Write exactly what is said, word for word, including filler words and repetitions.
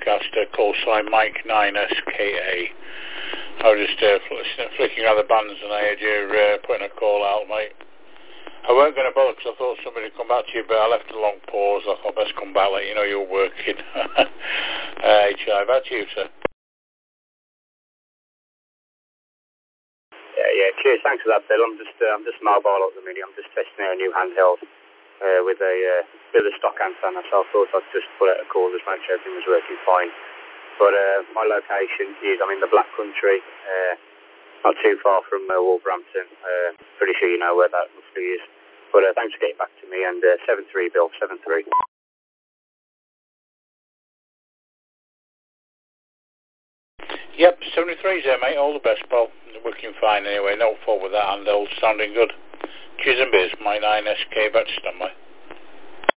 Doncaster, call sign Mike nine S K A. I was just uh, fl- flicking on the bands and I heard you uh, putting a call out, mate. I weren't going to bother because I thought somebody would come back to you, but I left a long pause. I thought best come back, let you know you're working. uh, H I, back to you, sir. Yeah, yeah. Cheers. Thanks for that, Bill. I'm just, uh, I'm just mobile at the minute. I'm just testing out a new handheld uh, with a uh, bit of stock antenna. So I thought I'd just put out a call, just make sure everything was working fine. But uh, my location is, I'm in the Black Country, uh, not too far from uh, Wolverhampton. Uh, pretty sure you know where that roughly is. But uh, thanks for getting back to me. And uh, seven three, Bill, seven three. Yep, seventy-three's there, mate. All the best, pal. Working fine anyway. No fault with that handheld. Sounding good. Cheers and biz. My nine S K back to standby.